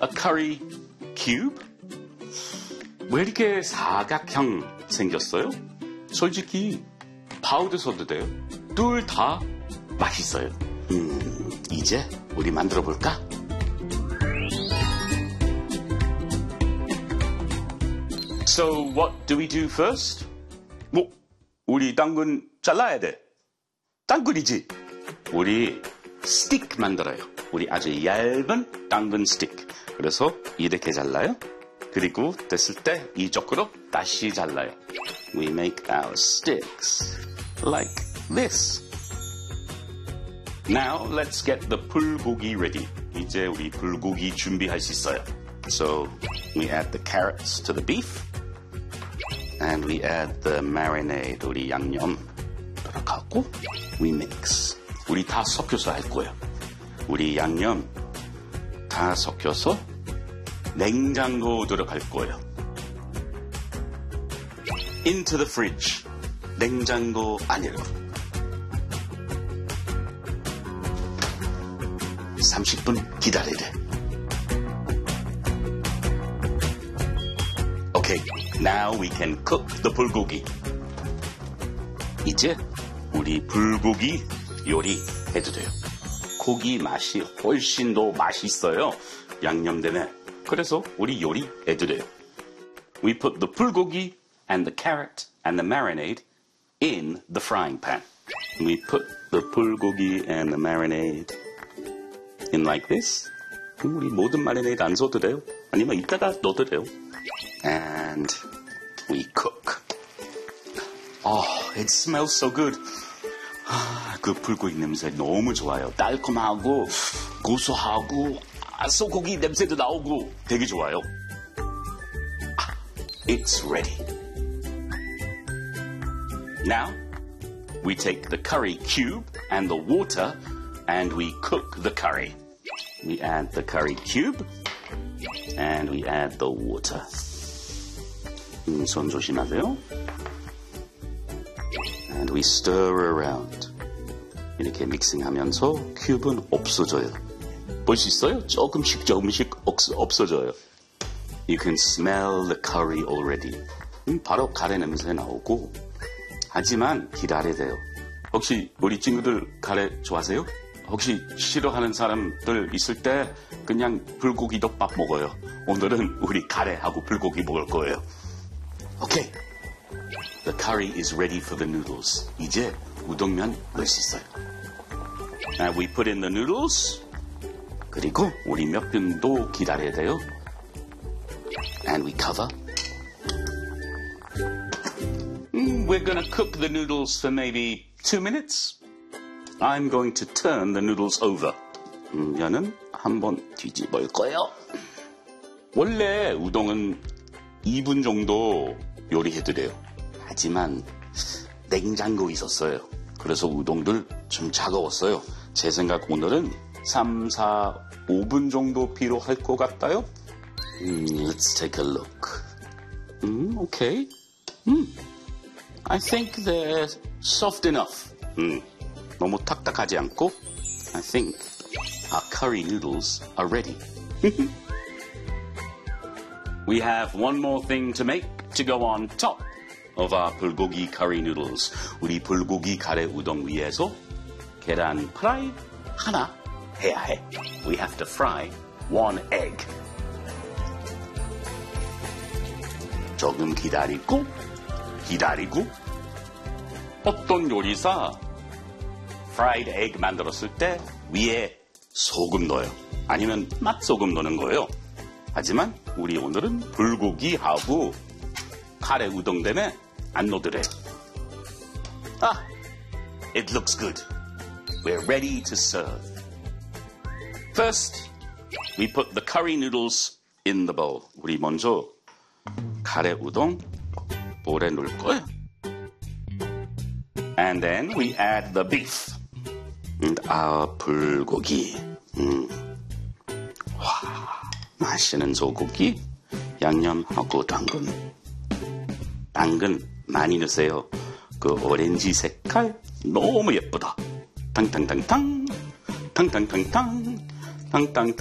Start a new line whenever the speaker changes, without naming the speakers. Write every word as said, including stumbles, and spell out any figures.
a curry cube? 왜 이렇게 사각형 생겼어요? 솔직히 파우더 써도 돼요. 둘 다 맛있어요. 음, 이제 우리 만들어 볼까? So what do we do first? 뭐, 우리 당근 잘라야 돼. 당근이지. 우리 스틱 만들어요. 우리 아주 얇은 당근 스틱. 그래서 이렇게 잘라요. 그리고 됐을 때 이쪽으로 다시 잘라요. We make our sticks like this. Now let's get the 불고기 ready. 이제 우리 불고기 준비할 수 있어요. So we add the carrots to the beef. And we add the marinade, 우리 양념 들어가고 we mix. 우리 다 섞여서 할 거예요. 우리 양념 다 섞여서 냉장고 들어갈 거예요. Into the fridge. 냉장고 안으로. 삼십 분 기다려야 돼. Okay, now we can cook the 불고기. 이제 우리 불고기 요리 해도 돼요. 고기 맛이 훨씬 더 맛있어요. 양념 때문에. 그래서 우리 요리 해도 돼요. We put the 불고기 and the carrot and the marinade in the frying pan. We put the 불고기 and the marinade in like this. 우리 모든 마리네이드 안 써도 돼요. 아니면 이따가 넣어도 돼요. And we cook. Oh, it smells so good. 아, 그 불고기 냄새 너무 좋아요. 달콤하고 고소하고 아, 소고기 냄새도 나오고 되게 좋아요. 아, it's ready. Now we take the curry cube and the water and we cook the curry. We add the curry cube and we add the water. 음, 손 조심하세요. And we stir around. 이렇게 믹싱하면서 큐브는 없어져요. 볼 수 있어요? 조금씩 조금씩 없어져요. You can smell the curry already. 음, 바로 카레 냄새 나오고. 하지만 기다려야 돼요. 혹시 우리 친구들 카레 좋아하세요? 혹시 싫어하는 사람들 있을 때 그냥 불고기 덮밥 먹어요. 오늘은 우리 카레하고 불고기 먹을 거예요. Okay. The curry is ready for the noodles. 이제 우동면 넣을 수 있어요. And we put in the noodles. 그리고 우리 몇 분도 기다려야 돼요. And we cover. Mm, we're going to cook the noodles for maybe two minutes. I'm going to turn the noodles over. 음, 면은 한번 뒤집을 거예요. 원래 우동은 이 분 정도 요리해도 돼요. 하지만 냉장고에 있었어요. 그래서 우동들 좀 차가웠어요. 제 생각 오늘은 삼, 사, 오 분 정도 필요할 것 같아요. 음, let's take a look. 음, okay. 음, I think they're soft enough. 음, 너무 탁탁하지 않고 I think our curry noodles are ready. We have one more thing to make to go on top of our 불고기 curry noodles. 우리 불고기 카레 우동 위에서 계란 프라이 하나 해야 해. We have to fry one egg. 조금 기다리고 기다리고 어떤 요리사 fried egg 만들었을 때 위에 소금 넣어요. 아니면 맛소금 넣는 거예요. 하지만 우리 오늘은 불고기하고 카레 우동 때문에 안 넣어드려요. Ah, it looks good. We're ready to serve. First, we put the curry noodles in the bowl. 우리 먼저 카레 우동 볼에 넣을 거예요. And then we add the beef. And our 불고기. 음. 와, 맛있는 소고기, 양념하고 당근. 당근 많이 넣으세요. 그 오렌지 색깔 너무 예쁘다. 탕탕탕탕, 탕탕탕탕, 탕탕탕.